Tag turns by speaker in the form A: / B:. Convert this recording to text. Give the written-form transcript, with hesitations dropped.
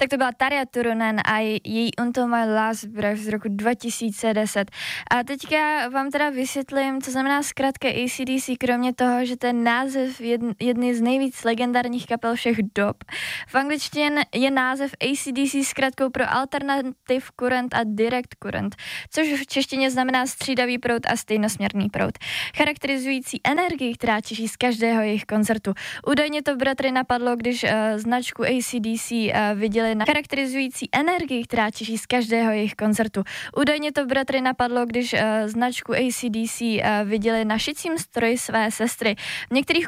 A: Tak to byla Tarja Turunen a její Until My Last Breath z roku 2010. A teďka vám teda vysvětlím, co znamená zkrátka AC/DC, kromě toho, že to je název jedny z nejvíc legendárních kapel všech dob. V angličtině je název AC/DC zkrátkou pro Alternative Current a Direct Current, což v češtině znamená střídavý proud a stejnosměrný proud, charakterizující energii, která čiší z každého jejich koncertu. Údajně to bratry napadlo, když značku AC/DC viděli na charakterizující energii, která čiší z každého jejich koncertu. Údajně to bratry napadlo, když značku AC/DC viděli na šicím stroji své sestry. V některých